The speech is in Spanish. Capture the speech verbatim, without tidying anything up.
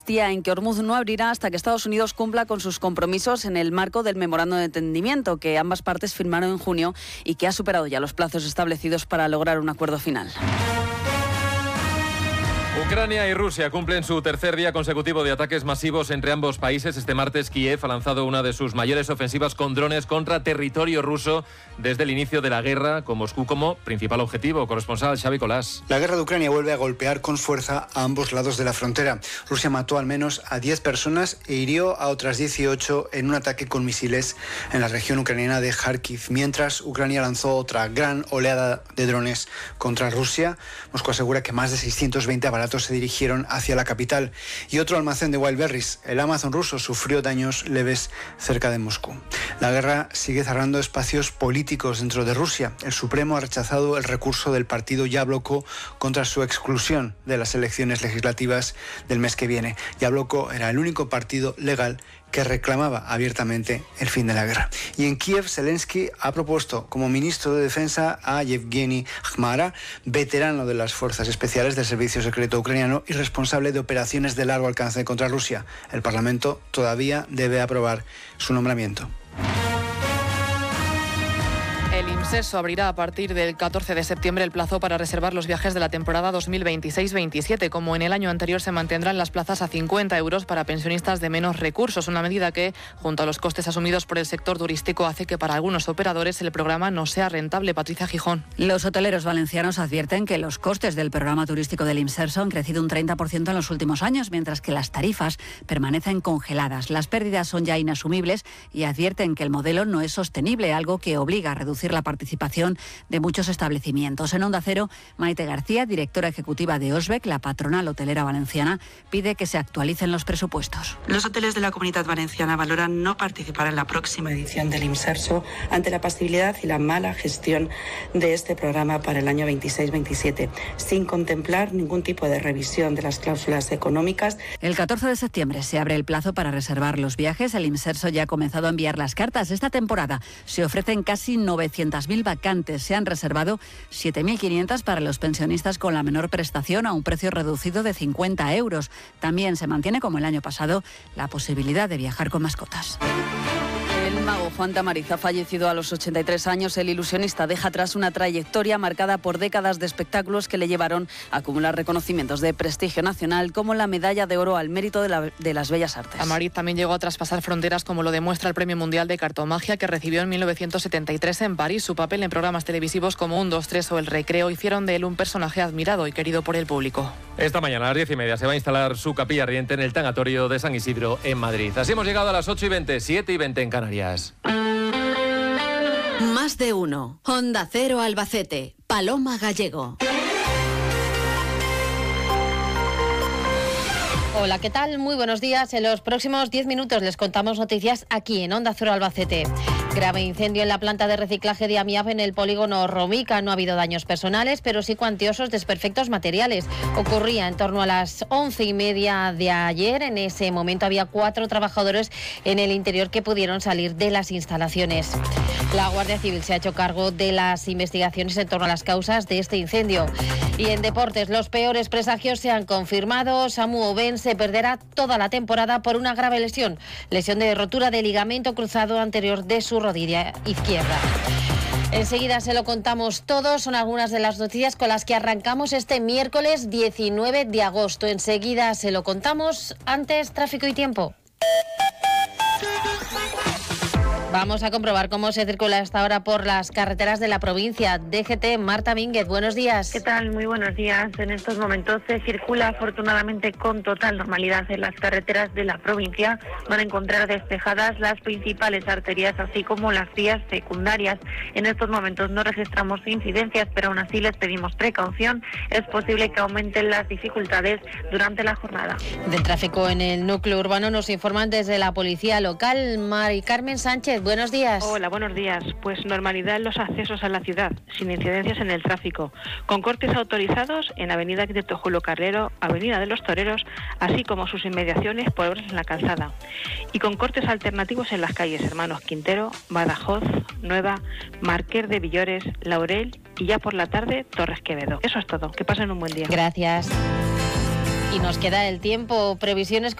en que Hormuz no abrirá hasta que Estados Unidos cumpla con sus compromisos en el marco del memorando de entendimiento que ambas partes firmaron en junio y que ha superado ya los plazos establecidos para lograr un acuerdo final. Ucrania y Rusia cumplen su tercer día consecutivo de ataques masivos entre ambos países. Este martes Kiev ha lanzado una de sus mayores ofensivas con drones contra territorio ruso desde el inicio de la guerra, con Moscú como principal objetivo. Corresponsal Xavi Colás. La guerra de Ucrania vuelve a golpear con fuerza a ambos lados de la frontera. Rusia mató al menos a diez personas e hirió a otras dieciocho en un ataque con misiles en la región ucraniana de Kharkiv, mientras Ucrania lanzó otra gran oleada de drones contra Rusia. Moscú asegura que más de seiscientos veinte aparatos se dirigieron hacia la capital. Y otro almacén de Wildberries, el Amazon ruso, sufrió daños leves cerca de Moscú. La guerra sigue cerrando espacios políticos dentro de Rusia. El Supremo ha rechazado el recurso del partido Yabloko contra su exclusión de las elecciones legislativas del mes que viene. Yabloko era el único partido legal que reclamaba abiertamente el fin de la guerra. Y en Kiev, Zelensky ha propuesto como ministro de Defensa a Yevgeny Khmara, veterano de las fuerzas especiales del servicio secreto ucraniano y responsable de operaciones de largo alcance contra Rusia. El Parlamento todavía debe aprobar su nombramiento. El IMSESO abrirá a partir del catorce de septiembre el plazo para reservar los viajes de la temporada dos mil veintiséis veintisiete. Como en el año anterior, se mantendrán las plazas a cincuenta euros para pensionistas de menos recursos, una medida que, junto a los costes asumidos por el sector turístico, hace que para algunos operadores el programa no sea rentable. Patricia Gijón. Los hoteleros valencianos advierten que los costes del programa turístico del IMSESO han crecido un treinta por ciento en los últimos años, mientras que las tarifas permanecen congeladas. Las pérdidas son ya inasumibles y advierten que el modelo no es sostenible, algo que obliga a reducir la participación de muchos establecimientos. En Onda Cero, Maite García, directora ejecutiva de Osbec, la patronal hotelera valenciana, pide que se actualicen los presupuestos. Los hoteles de la Comunidad Valenciana valoran no participar en la próxima edición del IMSESO ante la pasibilidad y la mala gestión de este programa para el año veintiséis veintisiete, sin contemplar ningún tipo de revisión de las cláusulas económicas. El catorce de septiembre se abre el plazo para reservar los viajes. El IMSESO ya ha comenzado a enviar las cartas. Esta temporada se ofrecen casi novecientas mil vacantes. Se han reservado siete mil quinientas para los pensionistas con la menor prestación a un precio reducido de cincuenta euros. También se mantiene, como el año pasado, la posibilidad de viajar con mascotas. El mago Juan Tamariz ha fallecido a los ochenta y tres años. El ilusionista deja atrás una trayectoria marcada por décadas de espectáculos que le llevaron a acumular reconocimientos de prestigio nacional, como la Medalla de Oro al Mérito de, la, de las Bellas Artes. Tamariz también llegó a traspasar fronteras, como lo demuestra el Premio Mundial de Cartomagia que recibió en mil novecientos setenta y tres en París. Su papel en programas televisivos como Un, dos, tres o El Recreo hicieron de él un personaje admirado y querido por el público. Esta mañana a las diez y media se va a instalar su capilla ardiente en el tanatorio de San Isidro, en Madrid. Así hemos llegado a las ocho y veinte, siete y veinte en Canarias. Más de uno. Onda Cero Albacete. Paloma Gallego. Hola, ¿qué tal? Muy buenos días. En los próximos diez minutos les contamos noticias aquí en Onda Cero Albacete. Grave incendio en la planta de reciclaje de Amiab en el polígono Romica. No ha habido daños personales, pero sí cuantiosos desperfectos materiales. Ocurría en torno a las once y media de ayer. En ese momento había cuatro trabajadores en el interior que pudieron salir de las instalaciones. La Guardia Civil se ha hecho cargo de las investigaciones en torno a las causas de este incendio. Y en deportes, los peores presagios se han confirmado. Samu Oben se perderá toda la temporada por una grave lesión. Lesión de rotura de ligamento cruzado anterior de su rodilla izquierda. Enseguida se lo contamos todo. Son algunas de las noticias con las que arrancamos este miércoles diecinueve de agosto. Enseguida se lo contamos. Antes, tráfico y tiempo. Vamos a comprobar cómo se circula hasta ahora por las carreteras de la provincia. D G T, Marta Mínguez, buenos días. ¿Qué tal? Muy buenos días. En estos momentos se circula afortunadamente con total normalidad en las carreteras de la provincia. Van a encontrar despejadas las principales arterias, así como las vías secundarias. En estos momentos no registramos incidencias, pero aún así les pedimos precaución. Es posible que aumenten las dificultades durante la jornada. Del tráfico en el núcleo urbano nos informan desde la policía local. Mari Carmen Sánchez, buenos días. Hola, buenos días. Pues normalidad en los accesos a la ciudad, sin incidencias en el tráfico, con cortes autorizados en Avenida Arquitecto Julio Carrero, Avenida de los Toreros, así como sus inmediaciones por obras en la calzada, y con cortes alternativos en las calles Hermanos Quintero, Badajoz, Nueva, Marqués de Villores, Laurel y ya por la tarde Torres Quevedo. Eso es todo. Que pasen un buen día. Gracias. Y nos queda el tiempo, previsiones